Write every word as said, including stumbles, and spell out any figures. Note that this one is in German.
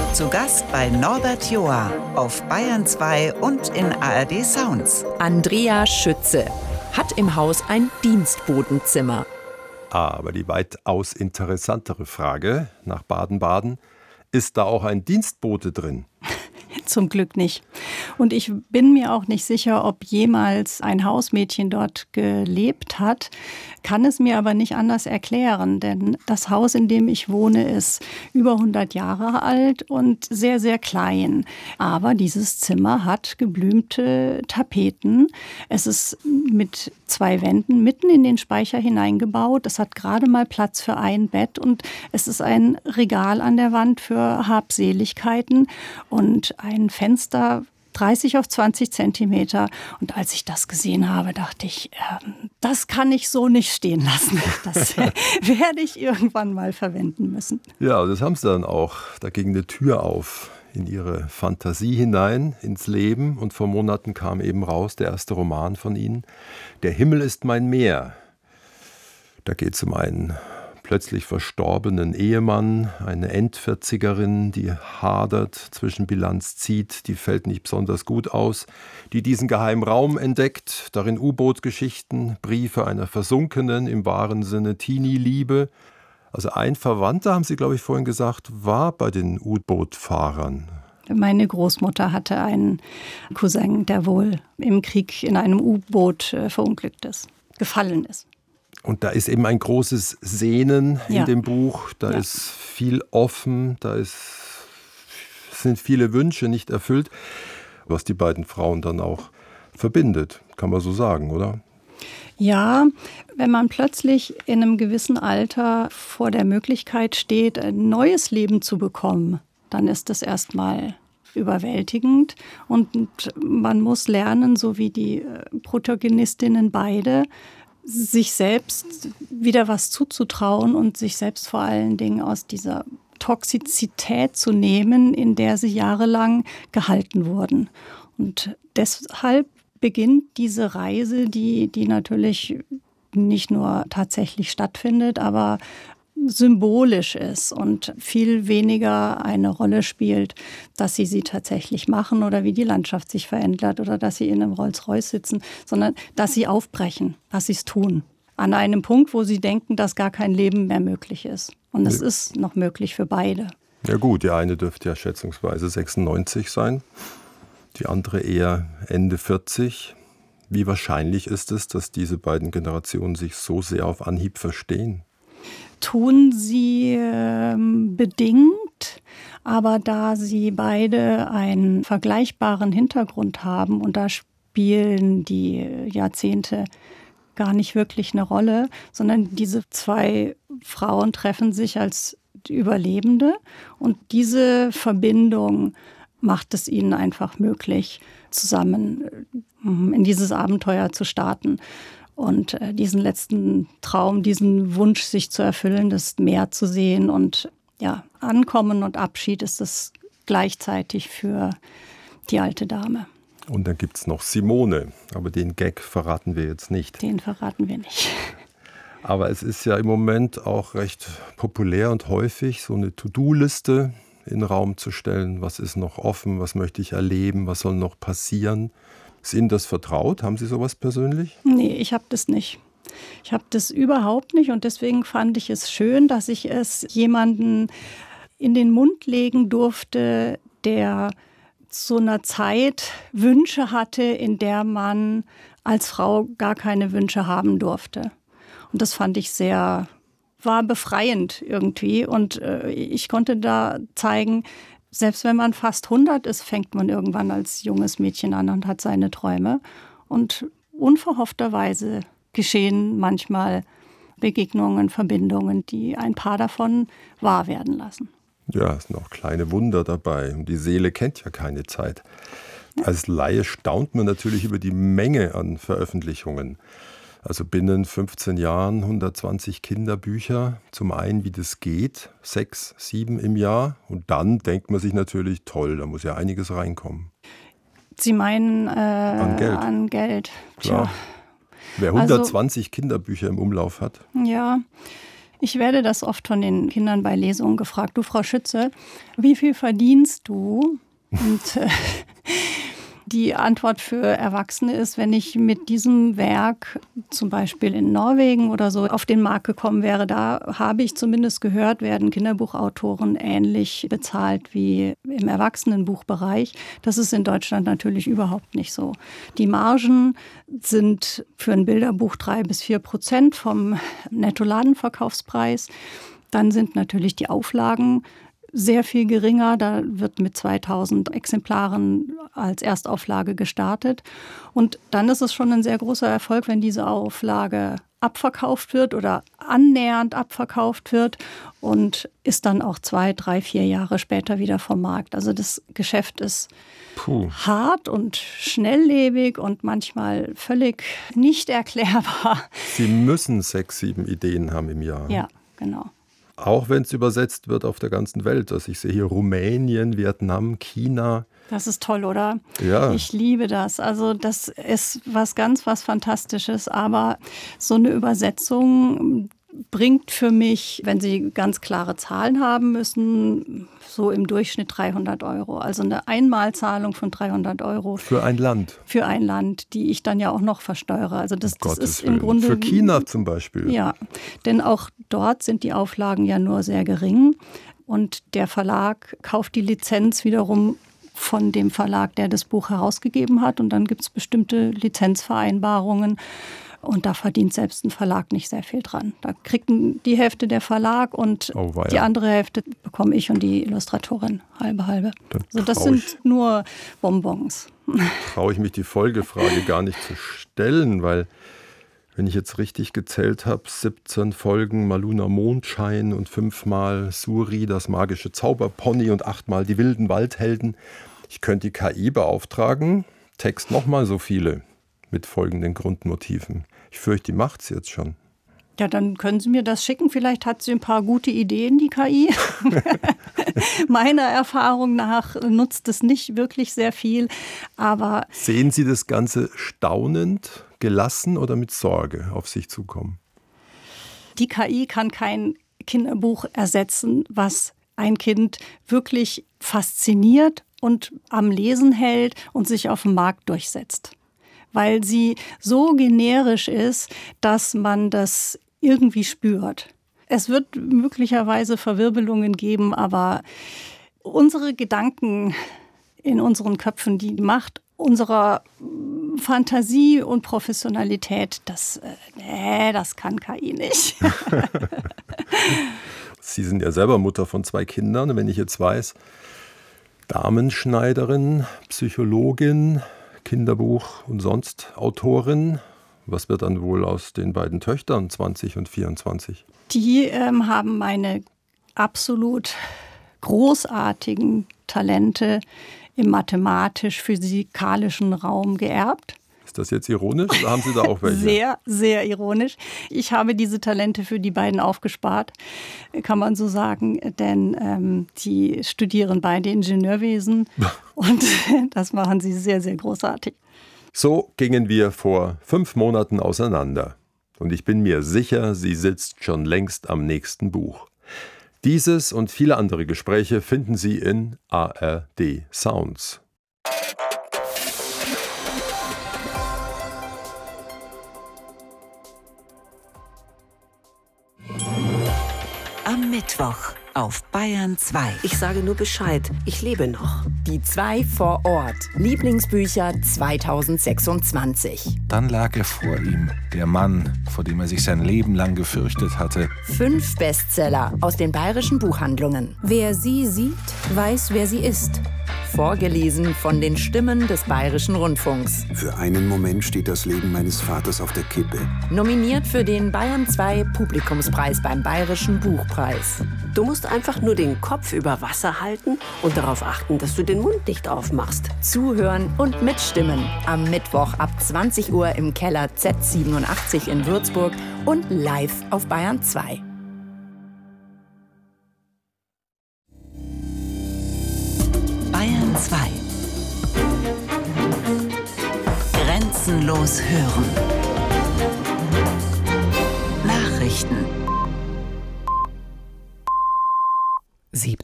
Zu Gast bei Norbert Joa auf Bayern zwei und in A R D Sounds. Andrea Schütze hat im Haus ein Dienstbodenzimmer. Aber die weitaus interessantere Frage nach Baden-Baden, ist da auch ein Dienstbote drin? Zum Glück nicht. Und ich bin mir auch nicht sicher, ob jemals ein Hausmädchen dort gelebt hat, kann es mir aber nicht anders erklären, denn das Haus, in dem ich wohne, ist über hundert Jahre alt und sehr, sehr klein. Aber dieses Zimmer hat geblümte Tapeten. Es ist mit zwei Wänden mitten in den Speicher hineingebaut. Es hat gerade mal Platz für ein Bett und es ist ein Regal an der Wand für Habseligkeiten und ein Fenster dreißig auf zwanzig Zentimeter. Und als ich das gesehen habe, dachte ich, äh, das kann ich so nicht stehen lassen. Das werde ich irgendwann mal verwenden müssen. Ja, das haben sie dann auch. Da ging eine Tür auf in ihre Fantasie hinein, ins Leben. Und vor Monaten kam eben raus der erste Roman von ihnen. Der Himmel ist mein Meer. Da geht es um einen plötzlich verstorbenen Ehemann, eine Endvierzigerin, die hadert, Zwischenbilanz zieht, die fällt nicht besonders gut aus, die diesen geheimen Raum entdeckt, darin U-Boot-Geschichten, Briefe einer versunkenen, im wahren Sinne Teenie-Liebe. Also ein Verwandter, haben Sie, glaube ich, vorhin gesagt, war bei den U-Boot-Fahrern. Meine Großmutter hatte einen Cousin, der wohl im Krieg in einem U-Boot verunglückt ist, gefallen ist. Und da ist eben ein großes Sehnen in ja. dem Buch, da ja. ist viel offen, da ist, sind viele Wünsche nicht erfüllt, was die beiden Frauen dann auch verbindet, kann man so sagen, oder? Ja, wenn man plötzlich in einem gewissen Alter vor der Möglichkeit steht, ein neues Leben zu bekommen, dann ist das erstmal überwältigend und man muss lernen, so wie die Protagonistinnen beide, sich selbst wieder was zuzutrauen und sich selbst vor allen Dingen aus dieser Toxizität zu nehmen, in der sie jahrelang gehalten wurden. Und deshalb beginnt diese Reise, die, die natürlich nicht nur tatsächlich stattfindet, aber symbolisch ist und viel weniger eine Rolle spielt, dass sie sie tatsächlich machen oder wie die Landschaft sich verändert oder dass sie in einem Rolls-Royce sitzen, sondern dass sie aufbrechen, dass sie es tun. An einem Punkt, wo sie denken, dass gar kein Leben mehr möglich ist. Und es ja. ist noch möglich für beide. Ja gut, die eine dürfte ja schätzungsweise sechsundneunzig sein, die andere eher Ende vierzig. Wie wahrscheinlich ist es, dass diese beiden Generationen sich so sehr auf Anhieb verstehen? Tun sie äh, bedingt, aber da sie beide einen vergleichbaren Hintergrund haben und da spielen die Jahrzehnte gar nicht wirklich eine Rolle, sondern diese zwei Frauen treffen sich als Überlebende und diese Verbindung macht es ihnen einfach möglich, zusammen in dieses Abenteuer zu starten. Und diesen letzten Traum, diesen Wunsch, sich zu erfüllen, das Meer zu sehen und ja, Ankommen und Abschied ist es gleichzeitig für die alte Dame. Und dann gibt es noch Simone, aber den Gag verraten wir jetzt nicht. Den verraten wir nicht. Aber es ist ja im Moment auch recht populär und häufig, so eine To-Do-Liste in den Raum zu stellen. Was ist noch offen, was möchte ich erleben, was soll noch passieren? Ist Ihnen das vertraut? Haben Sie sowas persönlich? Nee, ich habe das nicht. Ich habe das überhaupt nicht und deswegen fand ich es schön, dass ich es jemanden in den Mund legen durfte, der zu einer Zeit Wünsche hatte, in der man als Frau gar keine Wünsche haben durfte. Und das fand ich sehr, war befreiend irgendwie und äh, ich konnte da zeigen, selbst wenn man fast hundert ist, fängt man irgendwann als junges Mädchen an und hat seine Träume. Und unverhoffterweise geschehen manchmal Begegnungen, Verbindungen, die ein paar davon wahr werden lassen. Ja, es sind auch kleine Wunder dabei. Und die Seele kennt ja keine Zeit. Ja. Als Laie staunt man natürlich über die Menge an Veröffentlichungen. Also binnen fünfzehn Jahren hundertzwanzig Kinderbücher. Zum einen, wie das geht, sechs, sieben im Jahr. Und dann denkt man sich natürlich, toll, da muss ja einiges reinkommen. Sie meinen äh, an Geld? An Geld. Klar. Wer hundertzwanzig also, Kinderbücher im Umlauf hat. Ja, Ich werde das oft von den Kindern bei Lesungen gefragt. Du, Frau Schütze, wie viel verdienst du? Und äh, die Antwort für Erwachsene ist, wenn ich mit diesem Werk zum Beispiel in Norwegen oder so auf den Markt gekommen wäre, da habe ich zumindest gehört, werden Kinderbuchautoren ähnlich bezahlt wie im Erwachsenenbuchbereich. Das ist in Deutschland natürlich überhaupt nicht so. Die Margen sind für ein Bilderbuch drei bis vier Prozent vom Nettoladenverkaufspreis. Dann sind natürlich die Auflagen sehr viel geringer. Da wird mit zweitausend Exemplaren als Erstauflage gestartet. Und dann ist es schon ein sehr großer Erfolg, wenn diese Auflage abverkauft wird oder annähernd abverkauft wird und ist dann auch zwei, drei, vier Jahre später wieder vom Markt. Also das Geschäft ist Puh. hart und schnelllebig und manchmal völlig nicht erklärbar. Sie müssen sechs, sieben Ideen haben im Jahr. Ja, genau. Auch wenn es übersetzt wird auf der ganzen Welt. Also ich sehe hier Rumänien, Vietnam, China. Das ist toll, oder? Ja. Ich liebe das. Also das ist was ganz, was Fantastisches. Aber so eine Übersetzung bringt für mich, wenn Sie ganz klare Zahlen haben müssen, so im Durchschnitt dreihundert Euro. Also eine Einmalzahlung von dreihundert Euro. Für ein Land. Für ein Land, die ich dann ja auch noch versteuere. Also das, das ist im Willen. Grunde... Für China zum Beispiel. Ja, denn auch dort sind die Auflagen ja nur sehr gering. Und der Verlag kauft die Lizenz wiederum von dem Verlag, der das Buch herausgegeben hat. Und dann gibt es bestimmte Lizenzvereinbarungen. Und da verdient selbst ein Verlag nicht sehr viel dran. Da kriegt die Hälfte der Verlag und oh, die andere Hälfte bekomme ich und die Illustratorin halbe halbe. Also das sind nur Bonbons. Traue ich mich die Folgefrage gar nicht zu stellen, weil wenn ich jetzt richtig gezählt habe, siebzehn Folgen Maluna Mondschein und fünfmal Suri, das magische Zauberpony und achtmal die wilden Waldhelden. Ich könnte die K I beauftragen, Text nochmal so viele. Mit folgenden Grundmotiven. Ich fürchte, die macht es jetzt schon. Ja, dann können Sie mir das schicken. Vielleicht hat sie ein paar gute Ideen, die K I. Meiner Erfahrung nach nutzt es nicht wirklich sehr viel. Aber sehen Sie das Ganze staunend, gelassen oder mit Sorge auf sich zukommen? Die K I kann kein Kinderbuch ersetzen, was ein Kind wirklich fasziniert und am Lesen hält und sich auf dem Markt durchsetzt. Weil sie so generisch ist, dass man das irgendwie spürt. Es wird möglicherweise Verwirbelungen geben, aber unsere Gedanken in unseren Köpfen, die Macht unserer Fantasie und Professionalität, das, äh, nee, das kann K I nicht. Sie sind ja selber Mutter von zwei Kindern. Wenn ich jetzt weiß, Damenschneiderin, Psychologin, Kinderbuch und sonst Autorin. Was wird dann wohl aus den beiden Töchtern, zwanzig und vierundzwanzig? Die ähm, haben meine absolut großartigen Talente im mathematisch-physikalischen Raum geerbt. Ist das jetzt ironisch oder haben Sie da auch welche? Sehr, sehr ironisch. Ich habe diese Talente für die beiden aufgespart, kann man so sagen, denn ähm, die studieren beide Ingenieurwesen und das machen sie sehr, sehr großartig. So gingen wir vor fünf Monaten auseinander und ich bin mir sicher, sie sitzt schon längst am nächsten Buch. Dieses und viele andere Gespräche finden Sie in A R D Sounds. Am Mittwoch auf Bayern zwei. Ich sage nur Bescheid, ich lebe noch. Die zwei vor Ort. Lieblingsbücher zweitausendsechsundzwanzig. Dann lag er vor ihm, der Mann, vor dem er sich sein Leben lang gefürchtet hatte. Fünf Bestseller aus den bayerischen Buchhandlungen. Wer sie sieht, weiß, wer sie ist. Vorgelesen von den Stimmen des Bayerischen Rundfunks. Für einen Moment steht das Leben meines Vaters auf der Kippe. Nominiert für den Bayern zwei Publikumspreis beim Bayerischen Buchpreis. Du musst einfach nur den Kopf über Wasser halten und darauf achten, dass du den Mund nicht aufmachst. Zuhören und mitstimmen. Am Mittwoch ab zwanzig Uhr im Keller Z siebenundachtzig in Würzburg und live auf Bayern zwei. Bayern zwei. Grenzenlos hören. Nachrichten.